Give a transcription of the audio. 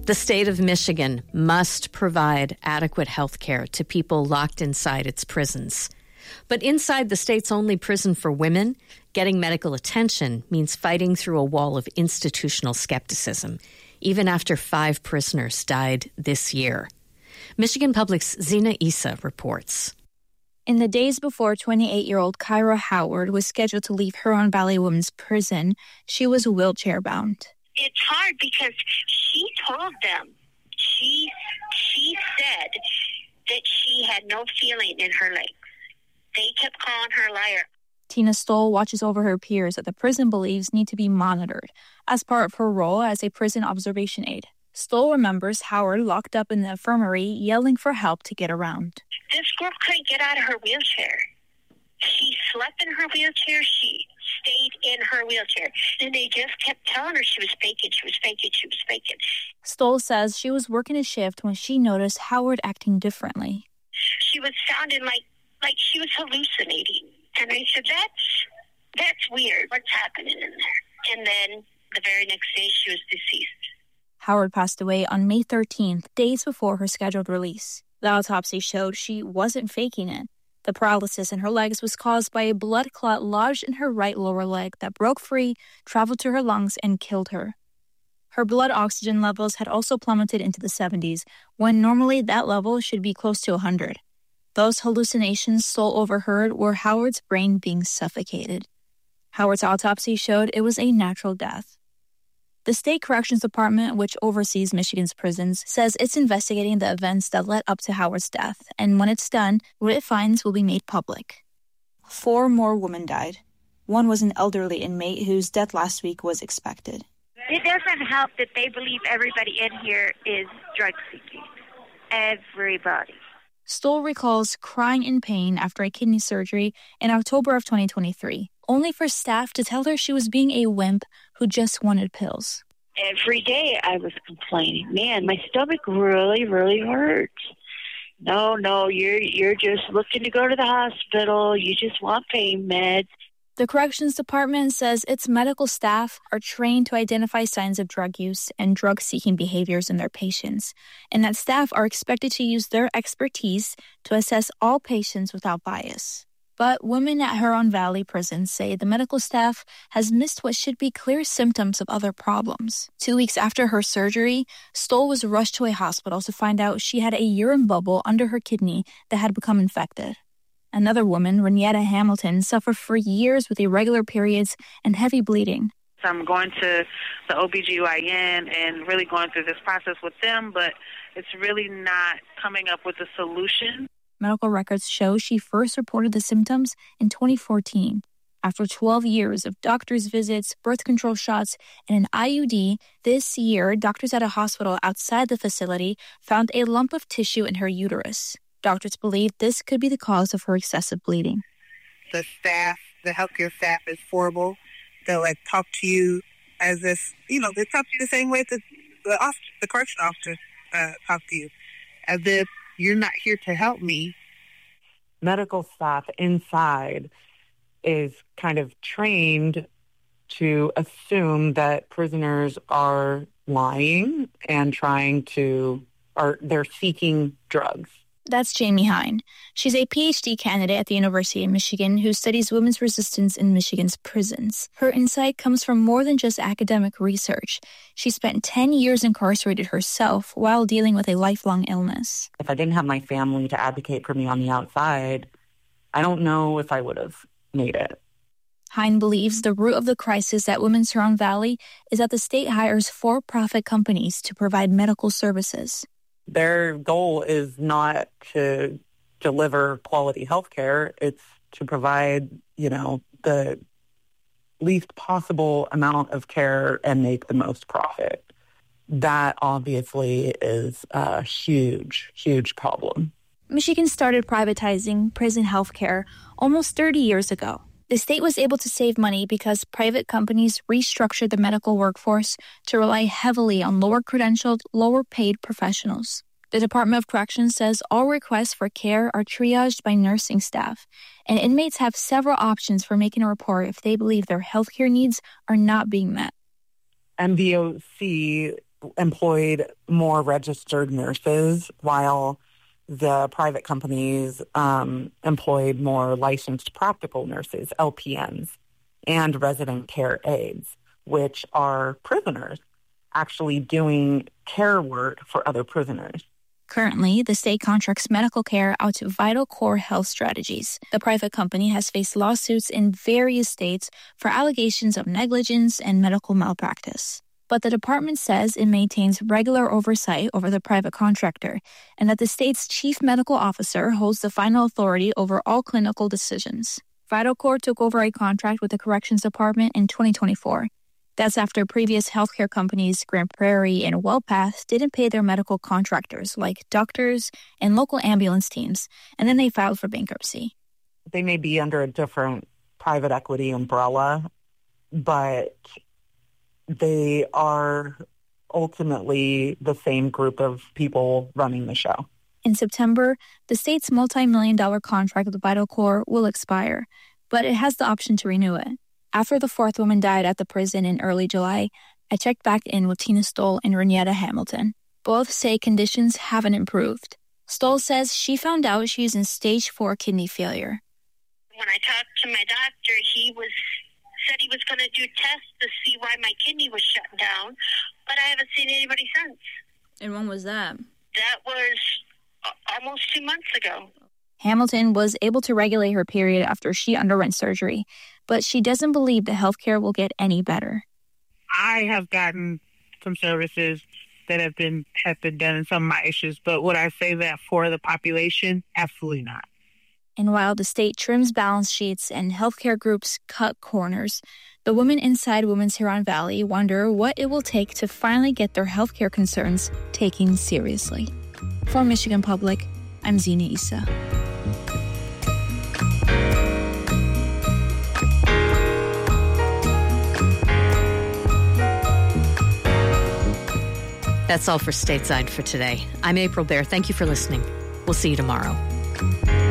The state of Michigan must provide adequate health care to people locked inside its prisons. But inside the state's only prison for women, getting medical attention means fighting through a wall of institutional skepticism, even after 5 prisoners died this year. Michigan Public's Zina Issa reports. In the days before 28-year-old Kyra Howard was scheduled to leave Huron Valley Women's Prison, she was wheelchair-bound. It's hard because she told them, she said that she had no feeling in her legs. They kept calling her a liar. Tina Stoll watches over her peers that the prison believes need to be monitored as part of her role as a prison observation aide. Stoll remembers Howard locked up in the infirmary yelling for help to get around. This girl couldn't get out of her wheelchair. She slept in her wheelchair. She stayed in her wheelchair. And they just kept telling her she was faking. Stoll says she was working a shift when she noticed Howard acting differently. She was sounding like she was hallucinating. And I said, that's weird. What's happening in there? And then the very next day, she was deceased. Howard passed away on May 13th, days before her scheduled release. The autopsy showed she wasn't faking it. The paralysis in her legs was caused by a blood clot lodged in her right lower leg that broke free, traveled to her lungs, and killed her. Her blood oxygen levels had also plummeted into the 70s, when normally that level should be close to 100. Those hallucinations Stoll overheard were Howard's brain being suffocated. Howard's autopsy showed it was a natural death. The State Corrections Department, which oversees Michigan's prisons, says it's investigating the events that led up to Howard's death, and when it's done, what it finds will be made public. 4 more women died. One was an elderly inmate whose death last week was expected. It doesn't help that they believe everybody in here is drug seeking. Everybody. Stoll recalls crying in pain after a kidney surgery in October of 2023, only for staff to tell her she was being a wimp who just wanted pills. Every day I was complaining, man, my stomach really, really hurts. No, you're just looking to go to the hospital. You just want pain meds. The Corrections Department says its medical staff are trained to identify signs of drug use and drug-seeking behaviors in their patients, and that staff are expected to use their expertise to assess all patients without bias. But women at Huron Valley Prison say the medical staff has missed what should be clear symptoms of other problems. 2 weeks after her surgery, Stoll was rushed to a hospital to find out she had a urine bubble under her kidney that had become infected. Another woman, Renetta Hamilton, suffered for years with irregular periods and heavy bleeding. So I'm going to the OBGYN and really going through this process with them, but it's really not coming up with a solution. Medical records show she first reported the symptoms in 2014. After 12 years of doctor's visits, birth control shots, and an IUD, this year, doctors at a hospital outside the facility found a lump of tissue in her uterus. Doctors believe this could be the cause of her excessive bleeding. The staff, the healthcare staff is horrible. They'll talk to you as if, they talk to you the same way that the correction officer talk to you, as if you're not here to help me. Medical staff inside is kind of trained to assume that prisoners are lying and they're seeking drugs. That's Jamie Hine. She's a PhD candidate at the University of Michigan who studies women's resistance in Michigan's prisons. Her insight comes from more than just academic research. She spent 10 years incarcerated herself while dealing with a lifelong illness. If I didn't have my family to advocate for me on the outside, I don't know if I would have made it. Hine believes the root of the crisis at Women's Huron Valley is that the state hires for-profit companies to provide medical services. Their goal is not to deliver quality health care. It's to provide, the least possible amount of care and make the most profit. That obviously is a huge, huge problem. Michigan started privatizing prison health care almost 30 years ago. The state was able to save money because private companies restructured the medical workforce to rely heavily on lower-credentialed, lower-paid professionals. The Department of Corrections says all requests for care are triaged by nursing staff, and inmates have several options for making a report if they believe their healthcare needs are not being met. MVOC employed more registered nurses, while the private companies employed more licensed practical nurses, LPNs, and resident care aides, which are prisoners actually doing care work for other prisoners. Currently, the state contracts medical care out to Vital Core Health Strategies. The private company has faced lawsuits in various states for allegations of negligence and medical malpractice. But the department says it maintains regular oversight over the private contractor and that the state's chief medical officer holds the final authority over all clinical decisions. Vital Core took over a contract with the Corrections Department in 2024. That's after previous healthcare companies, Grand Prairie and WellPath, didn't pay their medical contractors like doctors and local ambulance teams, and then they filed for bankruptcy. They may be under a different private equity umbrella, but they are ultimately the same group of people running the show. In September, the state's multi-million-dollar contract with Vital Core will expire, but it has the option to renew it. After the fourth woman died at the prison in early July, I checked back in with Tina Stoll and Renetta Hamilton. Both say conditions haven't improved. Stoll says she found out she's in stage 4 kidney failure. When I talked to my doctor, he said he was going to do tests to see why my kidney was shut down, but I haven't seen anybody since. And when was that? That was almost 2 months ago. Hamilton was able to regulate her period after she underwent surgery, but she doesn't believe the healthcare will get any better. I have gotten some services that have been done in some of my issues, but would I say that for the population? Absolutely not. And while the state trims balance sheets and healthcare groups cut corners, the women inside Women's Huron Valley wonder what it will take to finally get their healthcare concerns taken seriously. For Michigan Public, I'm Zina Issa. That's all for Stateside for today. I'm April Baer. Thank you for listening. We'll see you tomorrow.